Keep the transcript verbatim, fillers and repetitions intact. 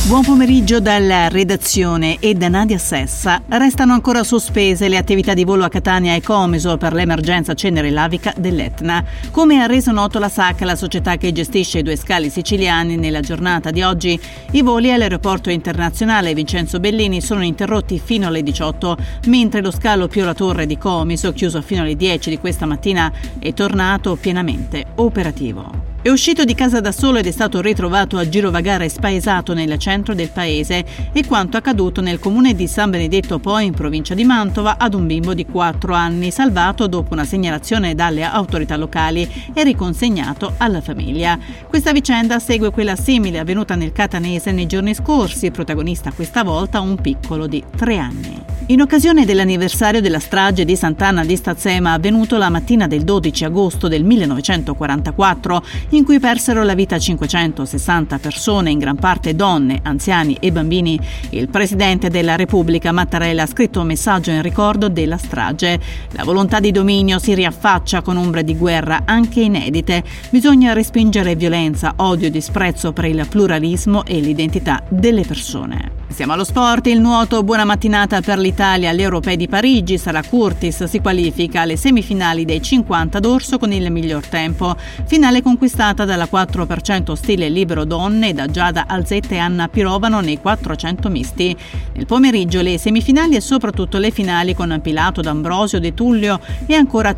Buon pomeriggio dalla redazione e da Nadia Sessa. Restano ancora sospese le attività di volo a Catania e Comiso per l'emergenza cenere lavica dell'Etna. Come ha reso noto la S A C, la società che gestisce i due scali siciliani, nella giornata di oggi i voli all'aeroporto internazionale Vincenzo Bellini sono interrotti fino alle diciotto, mentre lo scalo Pio La Torre di Comiso, chiuso fino alle dieci di questa mattina, è tornato pienamente operativo. È uscito di casa da solo ed è stato ritrovato a girovagare spaesato nel centro del paese, e quanto accaduto nel comune di San Benedetto Po, in provincia di Mantova, ad un bimbo di quattro anni, salvato dopo una segnalazione dalle autorità locali e riconsegnato alla famiglia. Questa vicenda segue quella simile avvenuta nel catanese nei giorni scorsi, protagonista questa volta un piccolo di tre anni. In occasione dell'anniversario della strage di Sant'Anna di Stazzema, avvenuto la mattina del dodici agosto del millenovecentoquarantaquattro, in cui persero la vita cinquecentosessanta persone, in gran parte donne, anziani e bambini, il Presidente della Repubblica Mattarella ha scritto un messaggio in ricordo della strage. La volontà di dominio si riaffaccia con ombre di guerra anche inedite. Bisogna respingere violenza, odio e disprezzo per il pluralismo e l'identità delle persone. Siamo allo sport. Il nuoto, buona mattinata per l'Italia agli Europei di Parigi. Sara Curtis si qualifica alle semifinali dei cinquanta d'orso con il miglior tempo. Finale conquistata dalla quattro per cento stile libero donne da Giada Alzette e Anna Pirovano nei quattrocento misti. Nel pomeriggio le semifinali e soprattutto le finali con Pilato, D'Ambrosio, De Tullio e ancora